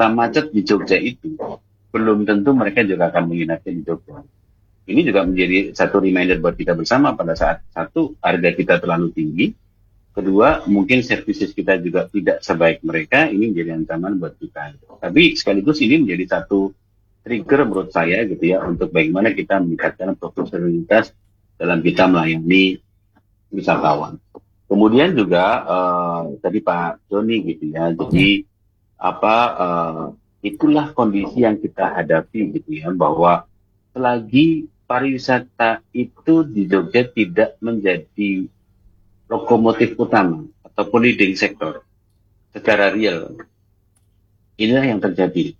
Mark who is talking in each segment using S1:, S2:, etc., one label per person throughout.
S1: Jakarta macet di Jogja itu, belum tentu mereka juga akan menginapnya di Jogja. Ini juga menjadi satu reminder buat kita bersama pada saat satu, harga kita terlalu tinggi. Kedua, mungkin services kita juga tidak sebaik mereka, ini menjadi ancaman buat kita. Tapi sekaligus ini menjadi satu trigger menurut saya gitu ya, untuk bagaimana kita meningkatkan profesionalitas dalam kita melayani wisatawan. Kemudian juga tadi Pak Joni gitu ya, jadi itulah kondisi yang kita hadapi gitu ya, bahwa selagi pariwisata itu di Jogja tidak menjadi lokomotif utama ataupun leading sektor secara real, inilah yang terjadi.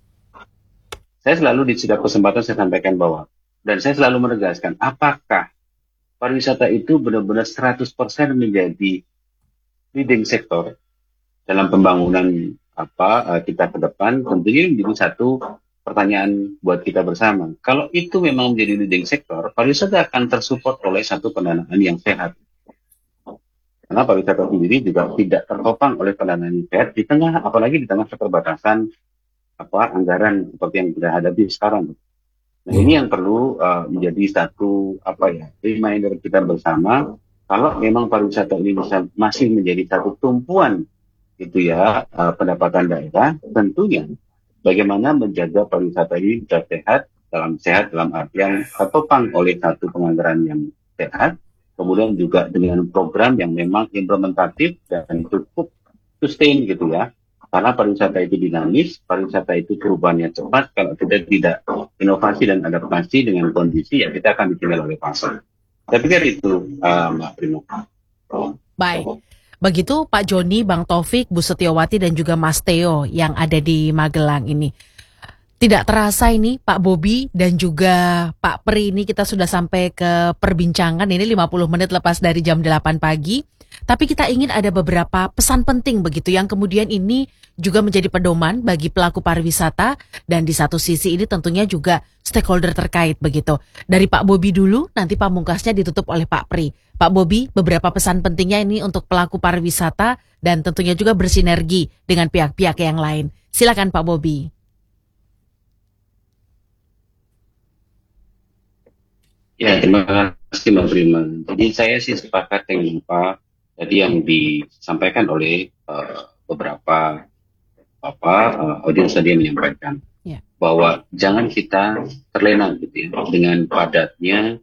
S1: Saya selalu di setiap kesempatan saya sampaikan bahwa, dan saya selalu menegaskan, apakah pariwisata itu benar-benar 100% menjadi leading sektor dalam pembangunan kita ke depan? Tentunya menjadi satu pertanyaan buat kita bersama. Kalau itu memang menjadi leading sektor, pariwisata akan tersupport oleh satu pendanaan yang sehat. Karena pariwisata sendiri juga tidak tertopang oleh pendanaan yang sehat di tengah, apalagi di tengah keterbatasan anggaran seperti yang kita hadapi sekarang. Nah, ini yang perlu menjadi satu reminder kita bersama. Kalau memang pariwisata ini masih menjadi satu tumpuan gitu ya, pendapatan daerah, tentunya bagaimana menjaga pariwisata ini bisa sehat dalam artian tertopang oleh satu penganggaran yang sehat, kemudian juga dengan program yang memang implementatif dan cukup sustain gitu ya. Karena pariwisata itu dinamis, pariwisata itu perubahannya cepat. Kalau kita tidak inovasi dan adaptasi dengan kondisi, ya kita akan ditinggal oleh pasar. Saya pikir itu, Mbak Prima.
S2: Baik. Begitu Pak Joni, Bang Taufik, Bu Setiawati, dan juga Mas Theo yang ada di Magelang ini. Tidak terasa ini Pak Bobi dan juga Pak Pri, ini kita sudah sampai ke perbincangan ini 50 menit lepas dari jam 8 pagi. Tapi kita ingin ada beberapa pesan penting begitu yang kemudian ini juga menjadi pedoman bagi pelaku pariwisata, dan di satu sisi ini tentunya juga stakeholder terkait begitu. Dari Pak Bobi dulu, nanti pamungkasnya ditutup oleh Pak Pri. Pak Bobi, beberapa pesan pentingnya ini untuk pelaku pariwisata dan tentunya juga bersinergi dengan pihak-pihak yang lain. Silakan Pak Bobi.
S1: Ya, terima kasih Mbak Prima. Jadi saya sih sepakat dengan Pak tadi yang disampaikan oleh beberapa audiens tadi yang menyampaikan bahwa jangan kita terlena gitu ya, dengan padatnya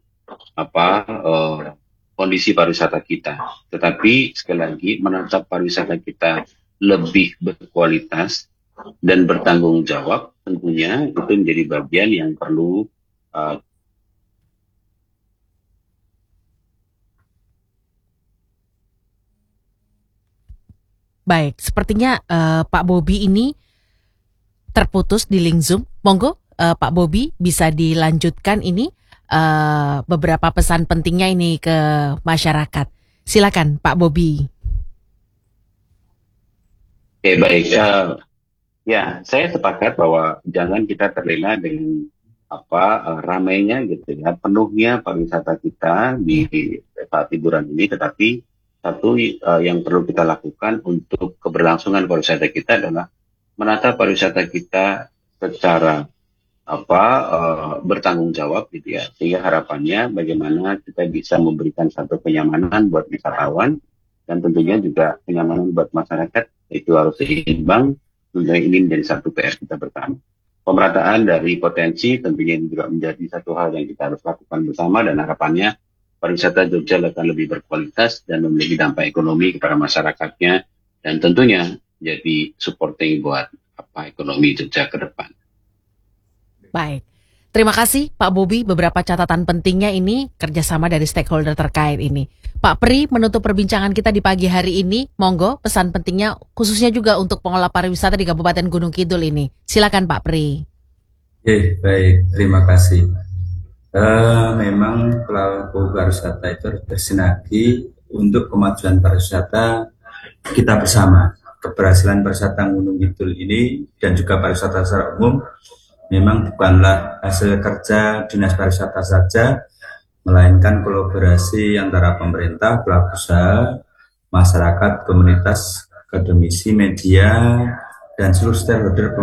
S1: kondisi pariwisata kita. Tetapi sekali lagi menatap pariwisata kita lebih berkualitas dan bertanggung jawab, tentunya itu menjadi bagian yang perlu
S2: Baik, sepertinya Pak Bobi ini terputus di link Zoom. Monggo Pak Bobi bisa dilanjutkan ini beberapa pesan pentingnya ini ke masyarakat. Silakan Pak Bobi.
S1: Oke, baik. Ya, saya sepakat bahwa jangan kita terlena dengan ramainya gitu ya, penuhnya pariwisata kita di saat liburan ini, tetapi satu yang perlu kita lakukan untuk keberlangsungan pariwisata kita adalah menata pariwisata kita secara bertanggung jawab gitu ya, sehingga harapannya bagaimana kita bisa memberikan satu kenyamanan buat wisatawan dan tentunya juga kenyamanan buat masyarakat, itu harus seimbang. Tentunya ini menjadi satu PR kita bersama. Pemerataan dari potensi tentunya ini juga menjadi satu hal yang kita harus lakukan bersama, dan harapannya pariwisata Jogja akan lebih berkualitas dan memiliki dampak ekonomi kepada masyarakatnya, dan tentunya jadi supporting buat ekonomi Jogja ke depan.
S2: Baik, terima kasih Pak Bobi, beberapa catatan pentingnya ini kerjasama dari stakeholder terkait ini. Pak Pri, menutup perbincangan kita di pagi hari ini, monggo pesan pentingnya khususnya juga untuk pengelola pariwisata di Kabupaten Gunung Kidul ini. Silakan Pak Pri.
S3: Baik, terima kasih. Memang pelaku pariwisata itu harus bersinergi untuk kemajuan pariwisata kita bersama. Keberhasilan pariwisata Gunung Kidul ini dan juga pariwisata secara umum memang bukanlah hasil kerja dinas pariwisata saja, melainkan kolaborasi antara pemerintah, pelaku usaha, masyarakat, komunitas, akademisi, media, dan seluruh stakeholder